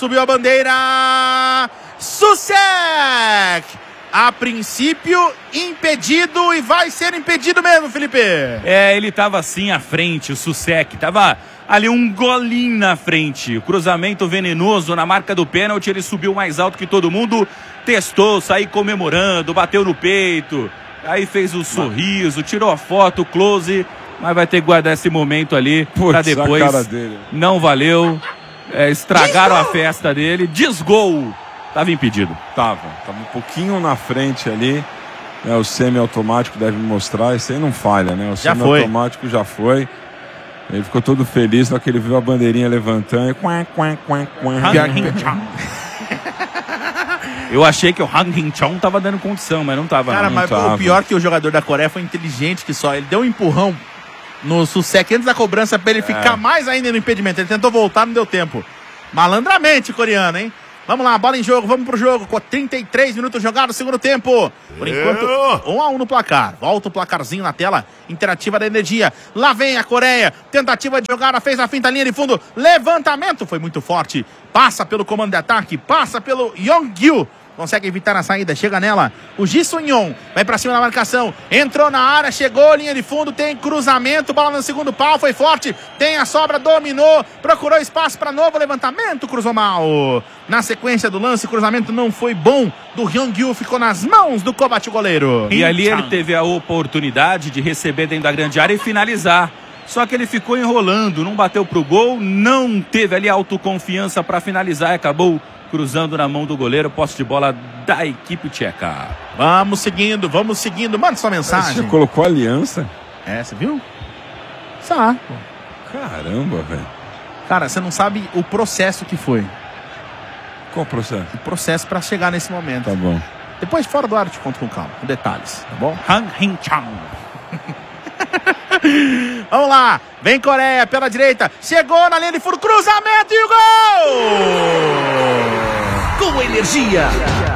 subiu a bandeira. Souček, a princípio impedido e vai ser impedido mesmo, Felipe. Ele tava assim à frente, o Souček, tava ali um golinho na frente. O cruzamento venenoso na marca do pênalti, ele subiu mais alto que todo mundo, testou, saiu comemorando, bateu no peito, aí fez o sorriso, tirou a foto, close, mas vai ter que guardar esse momento ali pra depois. A cara dele. Não valeu, estragaram a festa dele, desgol. Tava impedido. Tava um pouquinho na frente ali. O semi-automático deve mostrar. Isso aí não falha, né? O semi-automático já foi. Ele ficou todo feliz na hora que ele viu a bandeirinha levantando. Eu achei que o Han Hing-chong tava dando condição, mas não tava. Cara, não. mas o pior é que o jogador da Coreia foi inteligente que só. Ele deu um empurrão no Souček antes da cobrança pra ele ficar mais ainda no impedimento. Ele tentou voltar, não deu tempo. Malandramente, coreano, hein? Vamos lá, bola em jogo, vamos pro jogo. Com 33 minutos jogados, segundo tempo. Por enquanto, 1-1 no placar. Volta o placarzinho na tela interativa da Energia. Lá vem a Coreia. Tentativa de jogada, fez a finta, linha de fundo. Levantamento, foi muito forte. Passa pelo comando de ataque, passa pelo Yong-gyu. Consegue evitar a saída, chega nela. O Ji Sun-yong vai pra cima da marcação. Entrou na área, chegou, linha de fundo, tem cruzamento, bola no segundo pau, foi forte. Tem a sobra, dominou, procurou espaço para novo levantamento, cruzou mal. Na sequência do lance, o cruzamento não foi bom. Do Yong-gyu ficou nas mãos do Kovac, o goleiro. E ali ele teve a oportunidade de receber dentro da grande área e finalizar. Só que ele ficou enrolando, não bateu pro gol, não teve ali autoconfiança para finalizar e acabou cruzando na mão do goleiro, posse de bola da equipe tcheca. Vamos seguindo, manda sua mensagem. Você colocou aliança? Você viu? Sabe. Caramba, velho. Cara, você não sabe o processo que foi. Qual o processo? O processo pra chegar nesse momento. Tá bom. Depois, fora do ar, eu te conto com calma, com detalhes, tá bom? Han Hing-chong. Vamos lá, vem Coreia pela direita, chegou na linha de fundo, cruzamento e o gol! Com Energia.